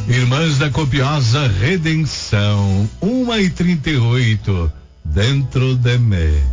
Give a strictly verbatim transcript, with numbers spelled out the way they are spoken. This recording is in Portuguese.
Irmãs da Copiosa Redenção, uma e trinta e oito, dentro de mim.